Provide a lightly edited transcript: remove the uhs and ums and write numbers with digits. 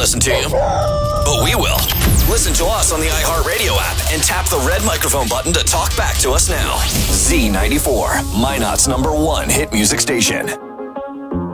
listen to you, but we will. Listen to us on the iHeartRadio app and tap the red microphone button to talk back to us now. Z94, Minot's #1 hit music station.